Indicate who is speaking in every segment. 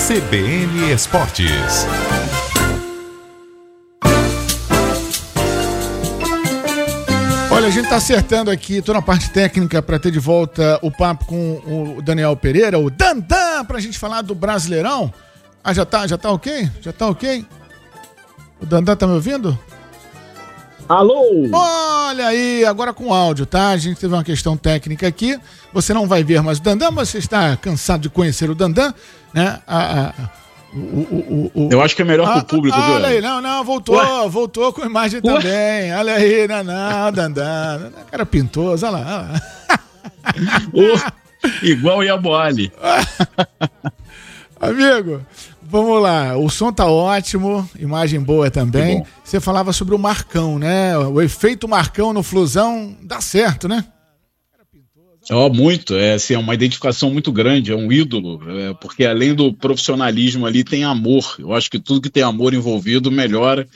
Speaker 1: CBN Esportes.
Speaker 2: Olha, a gente tá acertando aqui, tô na parte técnica para ter de volta o papo com o Daniel Pereira, o Dandan, pra gente falar do Brasileirão. Ah, já tá ok? Já tá ok? O Dandan tá me ouvindo?
Speaker 3: Alô?
Speaker 2: Olha aí, agora com áudio, tá? A gente teve uma questão técnica aqui. Você não vai ver mais o Dandan, mas você está cansado de conhecer o Dandan, né?
Speaker 3: Eu acho que é melhor pro público, viu?
Speaker 2: Olha aí, não, voltou com imagem também. Olha aí, não, Dandan. Cara pintoso, olha lá.
Speaker 3: Igual o Iaboli.
Speaker 2: Amigo, vamos lá. O som tá ótimo, imagem boa também. Você falava sobre o Marcão, né? O efeito Marcão no Flusão dá certo, né?
Speaker 3: Muito, é uma identificação muito grande, é um ídolo, porque além do profissionalismo ali tem amor. Eu acho que tudo que tem amor envolvido melhora.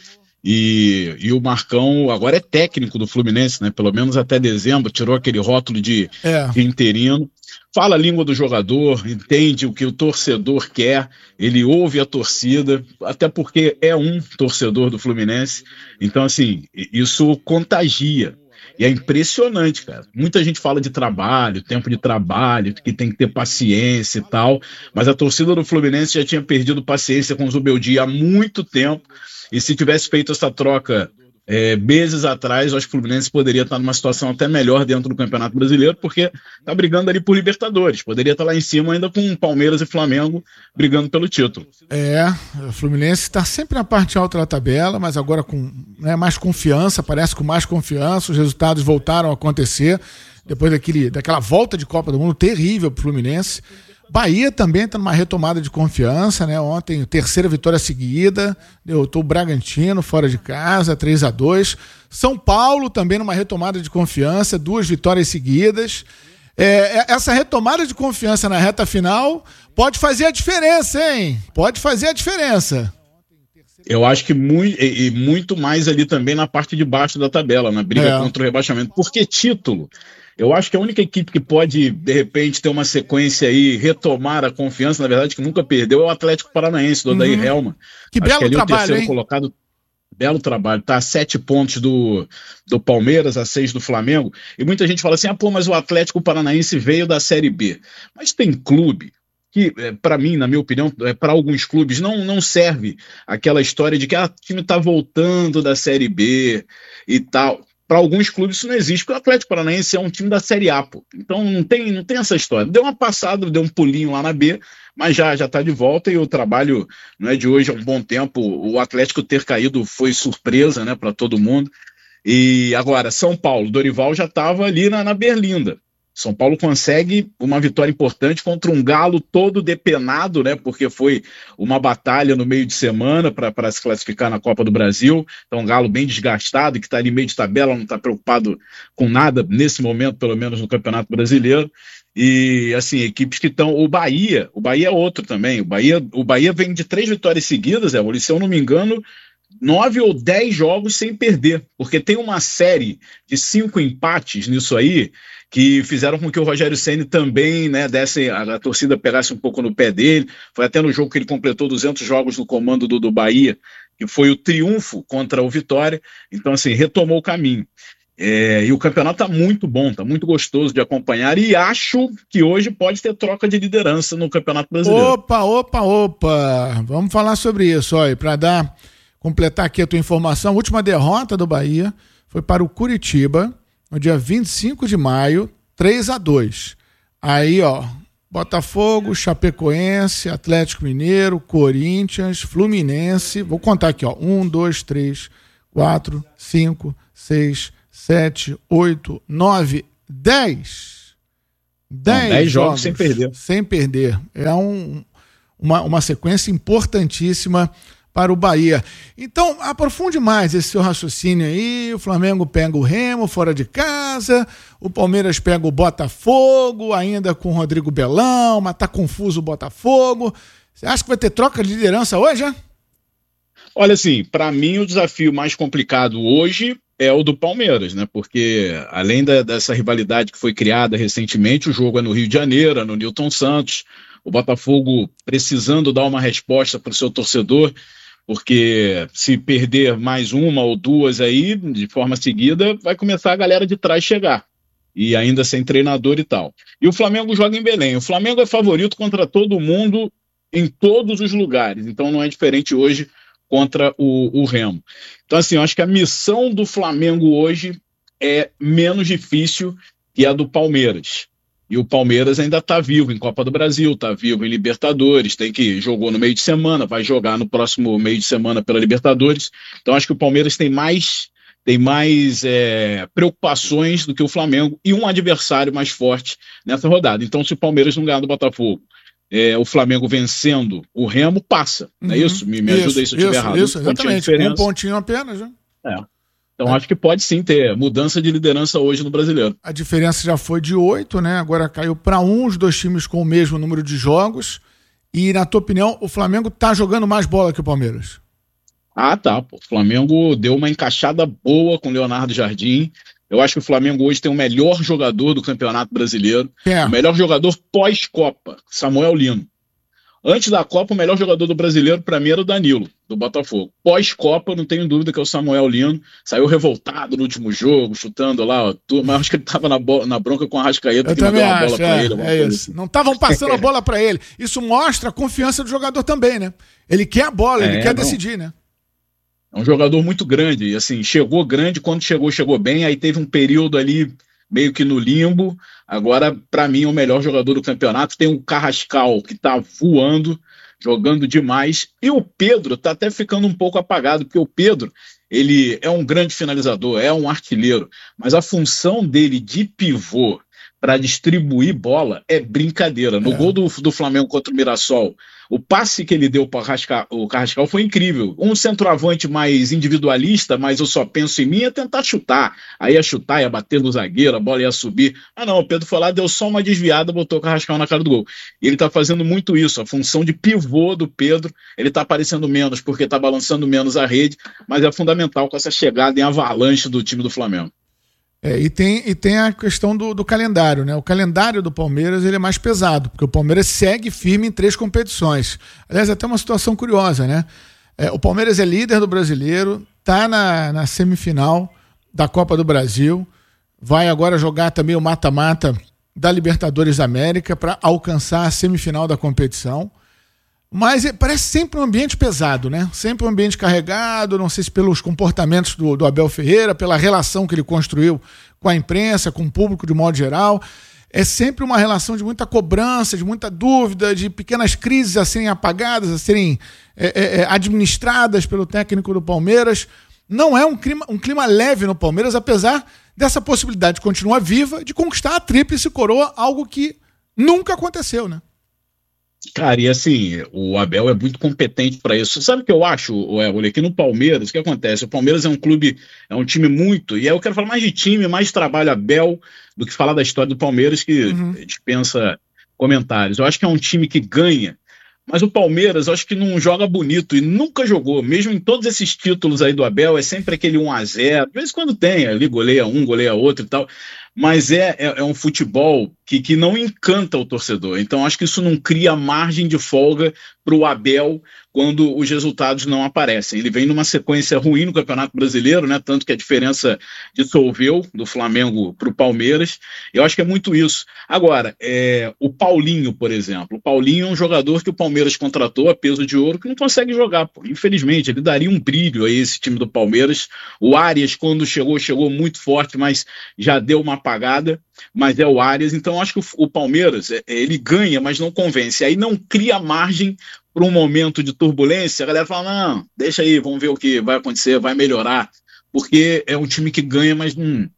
Speaker 3: E o Marcão agora é técnico do Fluminense, né? Pelo menos até dezembro, tirou aquele rótulo de interino. Fala a língua do jogador, entende o que o torcedor quer, ele ouve a torcida, até porque é um torcedor do Fluminense. Então, assim, isso contagia. E é impressionante, cara. Muita gente fala de trabalho, tempo de trabalho, que tem que ter paciência e tal, mas a torcida do Fluminense já tinha perdido paciência com o Zubeldia há muito tempo, e se tivesse feito essa troca meses atrás, eu acho que o Fluminense poderia estar numa situação até melhor dentro do Campeonato Brasileiro, porque está brigando ali por Libertadores. Poderia estar lá em cima ainda com Palmeiras e Flamengo brigando pelo título.
Speaker 2: O Fluminense está sempre na parte alta da tabela, mas agora com mais confiança, parece com mais confiança, os resultados voltaram a acontecer depois daquela volta de Copa do Mundo terrível para o Fluminense. Bahia também está numa retomada de confiança, né? Ontem, terceira vitória seguida, derrotou o Bragantino fora de casa, 3-2. São Paulo também numa retomada de confiança, 2 vitórias seguidas. Essa retomada de confiança na reta final pode fazer a diferença, hein? Pode fazer a diferença.
Speaker 3: Eu acho que muito mais ali também na parte de baixo da tabela, na briga contra o rebaixamento. Porque título... Eu acho que a única equipe que pode, de repente, ter uma sequência aí, retomar a confiança, na verdade, que nunca perdeu, é o Atlético Paranaense, do Odair Hellmann.
Speaker 2: Que belo trabalho, o terceiro
Speaker 3: colocado, belo trabalho, tá a 7 pontos do Palmeiras, a 6 do Flamengo, e muita gente fala assim, mas o Atlético Paranaense veio da Série B. Mas tem clube que, para mim, na minha opinião, para alguns clubes, não serve aquela história de que o time tá voltando da Série B e tal. Para alguns clubes isso não existe, porque o Atlético Paranaense é um time da Série A, pô. Então não tem essa história. Deu uma passada, deu um pulinho lá na B, mas já está de volta e o trabalho não é de hoje, há um bom tempo. O Atlético ter caído foi surpresa, né, para todo mundo. E agora, São Paulo, Dorival já estava ali na berlinda. São Paulo consegue uma vitória importante contra um Galo todo depenado, né? Porque foi uma batalha no meio de semana para se classificar na Copa do Brasil. Então, um Galo bem desgastado, que está ali meio de tabela, não está preocupado com nada nesse momento, pelo menos no Campeonato Brasileiro. E, assim, equipes que estão... O Bahia é outro também. O Bahia vem de 3 vitórias seguidas, se eu não me engano, 9 ou 10 jogos sem perder, porque tem uma série de 5 empates nisso aí, que fizeram com que o Rogério Ceni também, né, a torcida pegasse um pouco no pé dele. Foi até no jogo que ele completou 200 jogos no comando do Bahia, que foi o triunfo contra o Vitória. Então, assim, retomou o caminho. E o campeonato está muito bom, está muito gostoso de acompanhar, e acho que hoje pode ter troca de liderança no Campeonato Brasileiro.
Speaker 2: Opa! Vamos falar sobre isso, olha, para completar aqui a tua informação. A última derrota do Bahia foi para o Curitiba, no dia 25 de maio, 3-2. Aí, Botafogo, Chapecoense, Atlético Mineiro, Corinthians, Fluminense. Vou contar aqui, 1, 2, 3, 4, 5, 6, 7, 8, 9, 10. 10
Speaker 3: jogos sem perder.
Speaker 2: Sem perder. É uma sequência importantíssima para o Bahia. Então, aprofunde mais esse seu raciocínio aí. O Flamengo pega o Remo fora de casa, o Palmeiras pega o Botafogo, ainda com o Rodrigo Belão, mas tá confuso o Botafogo. Você acha que vai ter troca de liderança hoje, hein?
Speaker 3: Olha, assim, para mim o desafio mais complicado hoje é o do Palmeiras, né? Porque além dessa rivalidade que foi criada recentemente, o jogo é no Rio de Janeiro, é no Newton Santos. O Botafogo precisando dar uma resposta para o seu torcedor, porque se perder mais uma ou duas aí, de forma seguida, vai começar a galera de trás chegar. E ainda sem treinador e tal. E o Flamengo joga em Belém. O Flamengo é favorito contra todo mundo em todos os lugares. Então não é diferente hoje contra o Remo. Então, assim, eu acho que a missão do Flamengo hoje é menos difícil que a do Palmeiras. E o Palmeiras ainda está vivo em Copa do Brasil, está vivo em Libertadores, jogou no meio de semana, vai jogar no próximo meio de semana pela Libertadores. Então acho que o Palmeiras tem mais preocupações do que o Flamengo e um adversário mais forte nessa rodada. Então se o Palmeiras não ganhar do Botafogo, o Flamengo vencendo o Remo, passa. Não é isso? Me ajuda aí se eu estiver errado.
Speaker 2: Isso, exatamente. Um pontinho apenas, né?
Speaker 3: Então acho que pode sim ter mudança de liderança hoje no Brasileiro.
Speaker 2: A diferença já foi de 8, né? Agora caiu para 1, os dois times com o mesmo número de jogos. E, na tua opinião, o Flamengo tá jogando mais bola que o Palmeiras?
Speaker 3: Tá. O Flamengo deu uma encaixada boa com o Leonardo Jardim. Eu acho que o Flamengo hoje tem o melhor jogador do Campeonato Brasileiro. O melhor jogador pós-Copa, Samuel Lino. Antes da Copa, o melhor jogador do Brasileiro, para mim, era o Danilo, do Botafogo. Pós-Copa, não tenho dúvida que é o Samuel Lino. Saiu revoltado no último jogo, chutando lá, mas acho que ele estava na bronca com a Arrascaeta, que não deu uma bola para ele.
Speaker 2: Isso. Não estavam passando a bola para ele. Isso mostra a confiança do jogador também, né? Ele quer a bola, ele quer decidir, né?
Speaker 3: É um jogador muito grande, e assim, chegou grande, quando chegou bem, aí teve um período ali meio que no limbo. Agora, para mim, é o melhor jogador do campeonato. Tem o Carrascal, que tá voando, jogando demais, e o Pedro tá até ficando um pouco apagado, porque o Pedro, ele é um grande finalizador, é um artilheiro, mas a função dele de pivô para distribuir bola é brincadeira. No gol do Flamengo contra o Mirassol, o passe que ele deu para o Carrascal foi incrível. Um centroavante mais individualista, mas eu só penso em mim, é tentar chutar. Aí ia chutar, ia bater no zagueiro, a bola ia subir. Não, o Pedro foi lá, deu só uma desviada, botou o Carrascal na cara do gol. E ele tá fazendo muito isso, a função de pivô do Pedro, ele tá aparecendo menos porque tá balançando menos a rede, mas é fundamental com essa chegada em avalanche do time do Flamengo.
Speaker 2: E tem a questão do calendário, né? O calendário do Palmeiras ele é mais pesado, porque o Palmeiras segue firme em 3 competições. Aliás, até uma situação curiosa, né? O Palmeiras é líder do Brasileiro, tá na semifinal da Copa do Brasil, vai agora jogar também o mata-mata da Libertadores da América para alcançar a semifinal da competição. Mas parece sempre um ambiente pesado, né? Sempre um ambiente carregado, não sei se pelos comportamentos do Abel Ferreira, pela relação que ele construiu com a imprensa, com o público de modo geral. É sempre uma relação de muita cobrança, de muita dúvida, de pequenas crises a serem apagadas, a serem administradas pelo técnico do Palmeiras. Não é um clima leve no Palmeiras, apesar dessa possibilidade de continuar viva, de conquistar a tríplice coroa, algo que nunca aconteceu, né?
Speaker 3: Cara, e assim, o Abel é muito competente para isso. Sabe o que eu acho, Olha, aqui no Palmeiras, o que acontece? O Palmeiras é um clube, é um time muito, e aí eu quero falar mais de time, mais de trabalho Abel, do que falar da história do Palmeiras, que dispensa comentários. Eu acho que é um time que ganha, mas o Palmeiras, eu acho que não joga bonito e nunca jogou, mesmo em todos esses títulos aí do Abel, é sempre aquele 1-0, às vezes quando tem, ali goleia um, goleia outro e tal, mas é um futebol que não encanta o torcedor. Então acho que isso não cria margem de folga para o Abel quando os resultados não aparecem. Ele vem numa sequência ruim no Campeonato Brasileiro, né? Tanto que a diferença dissolveu do Flamengo para o Palmeiras. Eu acho que é muito isso. Agora, o Paulinho, por exemplo. O Paulinho é um jogador que o Palmeiras contratou a peso de ouro que não consegue jogar. Pô. Infelizmente, ele daria um brilho a esse time do Palmeiras. O Arias, quando chegou muito forte, mas já deu uma apagada. Mas é o Arias. Então, acho que o Palmeiras, ele ganha, mas não convence. Aí não cria margem para um momento de turbulência. A galera fala, não, deixa aí, vamos ver o que vai acontecer, vai melhorar. Porque é um time que ganha, mas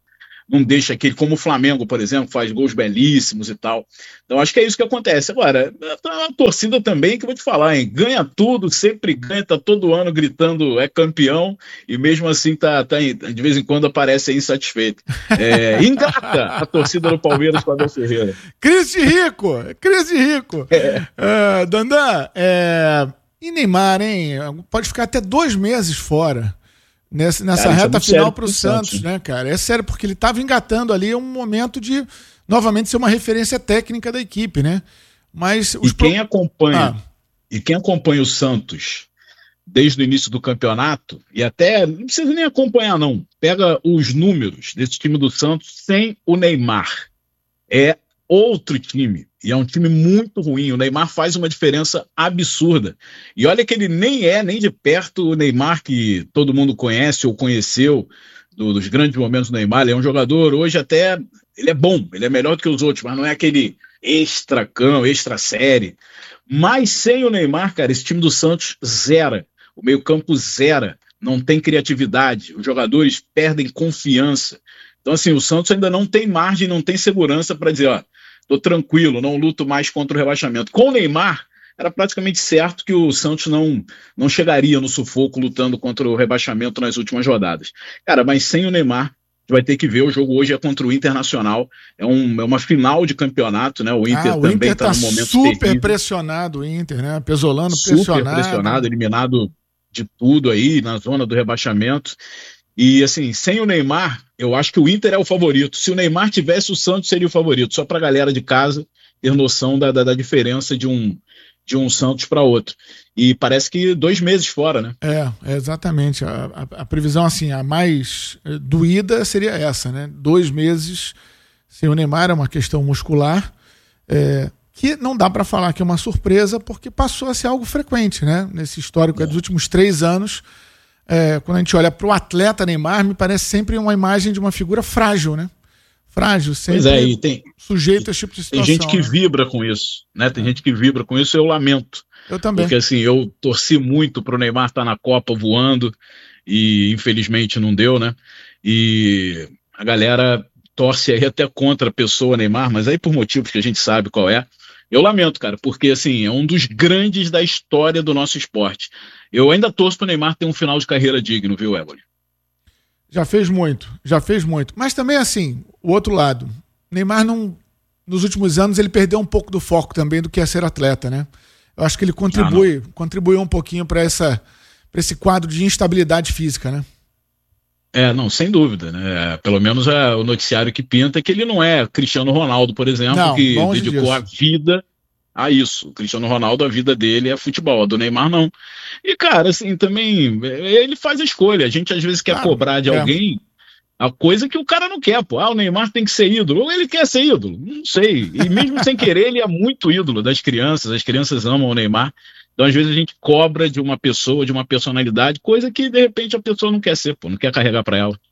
Speaker 3: não deixa aquele, como o Flamengo, por exemplo, faz gols belíssimos e tal. Então acho que é isso que acontece. Agora, a torcida também, que eu vou te falar, hein? Ganha tudo, sempre ganha, tá todo ano gritando é campeão, e mesmo assim de vez em quando aparece insatisfeito. Ingrata a torcida do Palmeiras com a Abel Ferreira.
Speaker 2: Crise de rico. Dandan, e Neymar, hein? Pode ficar até 2 meses fora. Nessa reta final para o Santos, né, cara? É sério, porque ele estava engatando ali um momento de, novamente, ser uma referência técnica da equipe, né? Mas
Speaker 3: quem acompanha o Santos desde o início do campeonato, e até não precisa nem acompanhar não, pega os números desse time do Santos sem o Neymar. É outro time, e é um time muito ruim. O Neymar faz uma diferença absurda. E olha que ele nem é nem de perto o Neymar que todo mundo conhece ou conheceu, dos grandes momentos do Neymar. Ele é um jogador, hoje até, ele é bom, ele é melhor do que os outros, mas não é aquele extra série. Mas sem o Neymar, cara, esse time do Santos zera. O meio-campo zera, não tem criatividade, os jogadores perdem confiança. Então, assim, o Santos ainda não tem margem, não tem segurança para dizer, ó, tô tranquilo, não luto mais contra o rebaixamento. Com o Neymar, era praticamente certo que o Santos não chegaria no sufoco lutando contra o rebaixamento nas últimas rodadas. Cara, mas sem o Neymar, a gente vai ter que ver. O jogo hoje é contra o Internacional, é uma final de campeonato, né? O Inter também está num momento
Speaker 2: super
Speaker 3: terrível.
Speaker 2: pressionado, o Inter, né? Pesolano
Speaker 3: super pressionado, eliminado de tudo aí, na zona do rebaixamento. E assim, sem o Neymar, eu acho que o Inter é o favorito. Se o Neymar tivesse, o Santos seria o favorito. Só para a galera de casa ter noção da diferença de um Santos para outro. E parece que 2 meses fora, né?
Speaker 2: Exatamente. A previsão, assim, a mais doída seria essa, né? 2 meses sem o Neymar, é uma questão muscular, que não dá para falar que é uma surpresa, porque passou a ser algo frequente, né? Nesse histórico dos últimos 3 anos. Quando a gente olha para o atleta Neymar, me parece sempre uma imagem de uma figura frágil, né? Frágil, sempre sujeito a esse tipo de situação.
Speaker 3: Tem gente que vibra com isso, né? Tem gente que vibra com isso, eu lamento.
Speaker 2: Eu também.
Speaker 3: Porque assim, eu torci muito pro Neymar estar na Copa voando e infelizmente não deu, né? E a galera torce aí até contra a pessoa Neymar, mas aí por motivos que a gente sabe qual é. Eu lamento, cara, porque assim, é um dos grandes da história do nosso esporte. Eu ainda torço pro Neymar ter um final de carreira digno, viu, Éboli?
Speaker 2: Já fez muito. Mas também, assim, o outro lado. Neymar, nos últimos anos, ele perdeu um pouco do foco também do que é ser atleta, né? Eu acho que ele contribuiu um pouquinho para esse quadro de instabilidade física, né?
Speaker 3: Não, sem dúvida, né? Pelo menos o noticiário que pinta é que ele não é Cristiano Ronaldo, por exemplo, que dedicou a vida a isso. O Cristiano Ronaldo, a vida dele é futebol, a do Neymar não. E, cara, assim, também, ele faz a escolha. A gente às vezes quer cobrar de alguém a coisa que o cara não quer, pô. O Neymar tem que ser ídolo. Ou ele quer ser ídolo, não sei. E mesmo sem querer, ele é muito ídolo das crianças. As crianças amam o Neymar. Então, às vezes, a gente cobra de uma pessoa, de uma personalidade, coisa que, de repente, a pessoa não quer ser, pô, não quer carregar pra ela.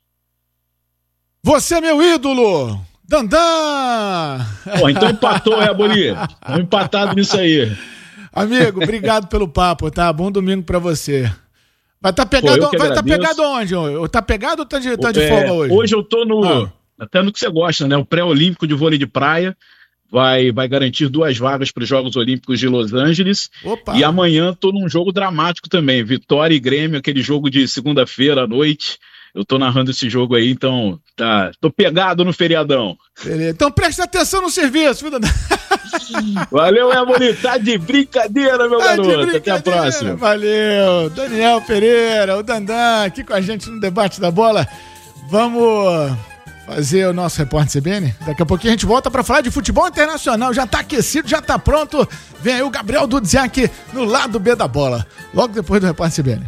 Speaker 2: Você é meu ídolo! Dandan!
Speaker 3: Pô, então empatou, Éboli. Estamos empatados nisso aí.
Speaker 2: Amigo, obrigado pelo papo, tá? Bom domingo pra você. Vai estar pegado onde? Tá pegado ou tá de folga hoje?
Speaker 3: Hoje eu tô até no que você gosta, né? O pré-olímpico de vôlei de praia vai garantir 2 vagas para os Jogos Olímpicos de Los Angeles.
Speaker 2: Opa.
Speaker 3: E amanhã tô num jogo dramático também. Vitória e Grêmio, aquele jogo de segunda-feira à noite. Eu tô narrando esse jogo aí, então tô pegado no feriadão.
Speaker 2: Beleza. Então preste atenção no serviço, viu, Dandan?
Speaker 3: Valeu, Éboli. Tá de brincadeira, meu garoto. Até a próxima.
Speaker 2: Valeu. Daniel Pereira, o Dandan, aqui com a gente no Debate da Bola. Vamos fazer o nosso Repórter CBN. Daqui a pouquinho a gente volta para falar de futebol internacional. Já tá aquecido, já tá pronto. Vem aí o Gabriel Dudziak no lado B da bola. Logo depois do Repórter CBN.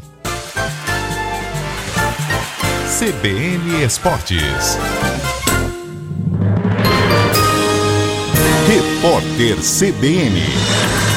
Speaker 1: CBN Esportes. Repórter CBN.